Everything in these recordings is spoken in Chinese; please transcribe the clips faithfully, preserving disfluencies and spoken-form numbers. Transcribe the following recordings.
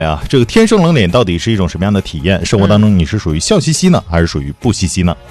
呀，这个天生冷脸到底是一种什么样的体验？生活当中你是属于笑嘻嘻呢，还是属于不嘻嘻呢？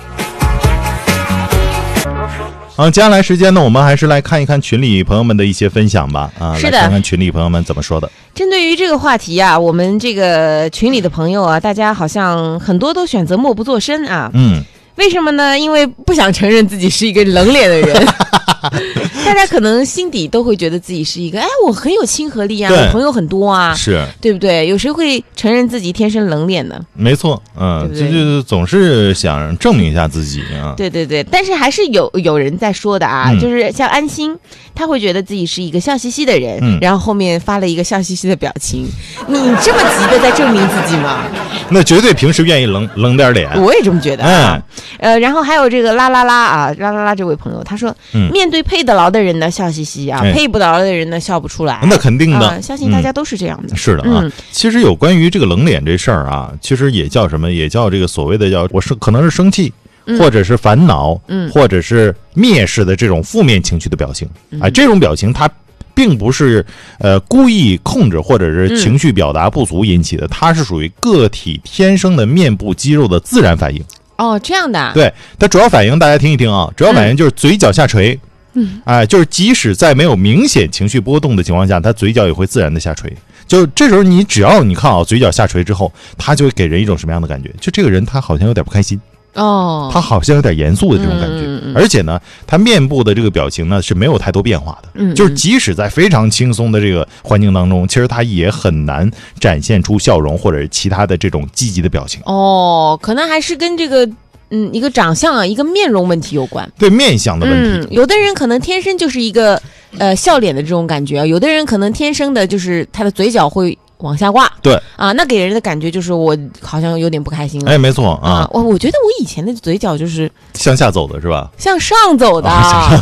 啊，接下来时间呢，我们还是来看一看群里朋友们的一些分享吧。啊， 是的， 来看看群里朋友们怎么说的。 针对于这个话题啊，我们这个群里的朋友啊，大家好像很多都选择默不作声啊。 嗯， 为什么呢？因为不想承认自己是一个冷脸的人。大家可能心底都会觉得自己是一个，哎，我很有亲和力啊，我朋友很多啊， 是对不对？有谁会承认自己天生冷脸呢？ 没错，嗯，就就总是想证明一下自己啊。 对对对，但是还是有有人在说的啊，嗯、就是像安心，他会觉得自己是一个笑嘻嘻的人，嗯、然后后面发了一个笑嘻嘻的表情。你这么急的在证明自己吗？ 那绝对平时愿意冷冷点脸， 我也这么觉得啊。嗯、呃，然后还有这个啦啦啦啊，啦啦啦这位朋友他说，嗯、面对配得牢的人呢笑嘻嘻啊，哎、配不牢的人呢笑不出来。 那肯定的、 啊，相信大家都是这样的。 嗯、是的啊、嗯，其实有关于这个冷脸这事儿啊，其实也叫什么？也叫这个所谓的叫我是可能是生气。嗯、或者是烦恼，嗯，或者是蔑视的这种负面情绪的表情，嗯、啊，这种表情它并不是呃故意控制或者是情绪表达不足引起的，嗯、它是属于个体天生的面部肌肉的自然反应。 哦，这样的、啊。 对，它主要反应大家听一听啊，主要反应就是嘴角下垂，嗯，哎、呃，就是即使在没有明显情绪波动的情况下，它嘴角也会自然的下垂。就这时候你只要你看啊，嘴角下垂之后，它就会给人一种什么样的感觉？就这个人他好像有点不开心。哦，他好像有点严肃的这种感觉，嗯嗯、而且呢，他面部的这个表情呢是没有太多变化的，嗯嗯就是即使在非常轻松的这个环境当中，其实他也很难展现出笑容或者其他的这种积极的表情。 哦，可能还是跟这个嗯一个长相啊，一个面容问题有关， 对面相的问题。 嗯、有的人可能天生就是一个呃笑脸的这种感觉啊，有的人可能天生的就是他的嘴角会往下挂， 对啊，那给人的感觉就是我好像有点不开心了。 哎，没错啊， 我、啊、我觉得我以前的嘴角就是向下走的是吧？ 向上走的，哦、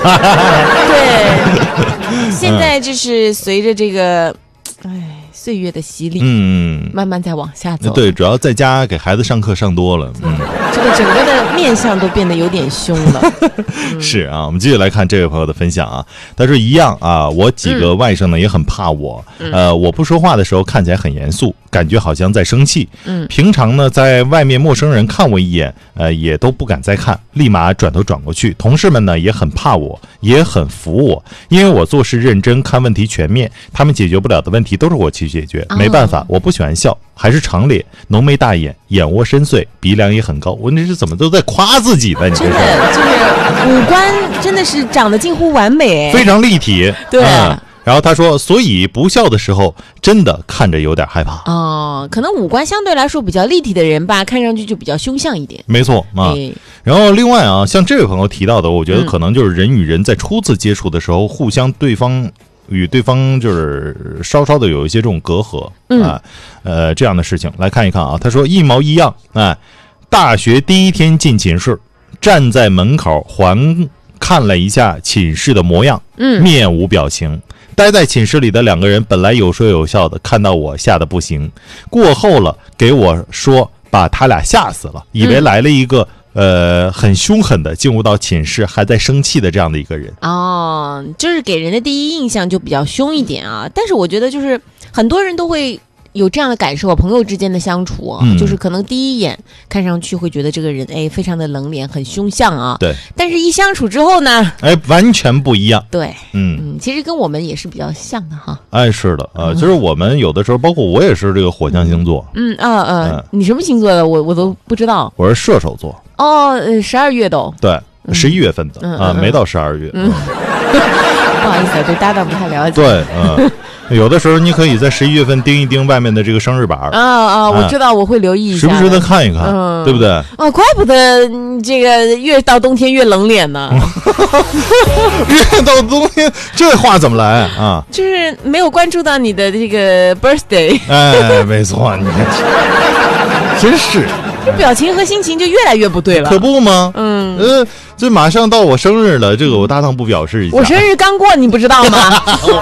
对，现在就是随着这个，哎。岁月的洗礼，嗯，慢慢在往下走。 对，主要在家给孩子上课上多了，嗯， 这个整个的面相都变得有点凶了。 嗯、是啊，我们继续来看这位朋友的分享啊，他说一样啊，我几个外甥呢、嗯、也很怕我，呃，我不说话的时候看起来很严肃，感觉好像在生气，嗯，平常呢在外面陌生人看我一眼，呃，也都不敢再看，立马转头转过去。同事们呢也很怕我，也很服我，因为我做事认真，看问题全面，他们解决不了的问题都是我去解决，没办法，我不喜欢笑，还是长脸，浓眉大眼，眼窝深邃，鼻梁也很高。我这是怎么都在夸自己呢？你真的就是五官真的是长得近乎完美， 非常立体。 对。 嗯然后他说，所以不笑的时候真的看着有点害怕。 哦，可能五官相对来说比较立体的人吧，看上去就比较凶相一点。 没错啊。哎、然后另外啊，像这位朋友提到的，我觉得可能就是人与人在初次接触的时候，嗯、互相对方与对方就是稍稍的有一些这种隔阂、嗯、啊，呃这样的事情来看一看啊。他说一毛一样，哎，大学第一天进寝室，站在门口环看了一下寝室的模样，嗯，面无表情。待在寝室里的两个人本来有说有笑的，看到我吓得不行，过后了给我说把他俩吓死了，以为来了一个、嗯、呃很凶狠的进入到寝室还在生气的这样的一个人。 哦，就是给人的第一印象就比较凶一点啊。但是我觉得就是很多人都会有这样的感受，朋友之间的相处啊、嗯，就是可能第一眼看上去会觉得这个人哎非常的冷脸，很凶相啊。 对。 但是一相处之后呢， 哎，完全不一样。 对，嗯嗯，其实跟我们也是比较像的哈。 哎，是的，呃，其实我们有的时候，包括我也是这个火象星座。 嗯啊啊、嗯，你什么星座的？我我都不知道。 我是射手座。 哦，十二月的、哦。 对，十一月份的、嗯、啊、嗯，没到十二月。嗯。 不好意思，对搭档不太了解。 对，嗯。有的时候你可以在十一月份盯一盯外面的这个生日板啊啊！我知道，我会留意一下， 时不时的看一看，嗯、对不对？ 啊，怪不得这个越到冬天越冷脸呢。 越到冬天，这话怎么来啊？ 就是没有关注到你的这个 birthday。 哎，没错，你看，真是。 这表情和心情就越来越不对了， 可不吗？嗯，呃，这马上到我生日了，这个我搭档不表示一下， 我生日刚过，你不知道吗？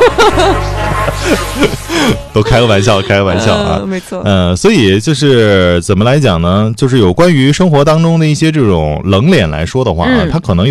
都开个玩笑，开个玩笑啊， 呃、没错。 呃，所以就是怎么来讲呢？就是有关于生活当中的一些这种冷脸来说的话啊，嗯、它可能有。